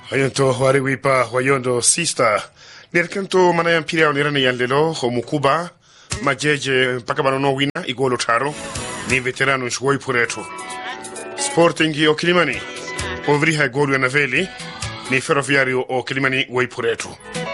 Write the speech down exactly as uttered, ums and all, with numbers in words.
Hayonto wari wipa wayondo sister. Nirkanto manaya mpira onirani yanlelo ho mukuba majeje mpaka banono wina igolo taro ni veterano shwoi pureto. Sporting o Kilimani. Ovriha golu ya naveli ni ferroviario o Kilimani woi pureto.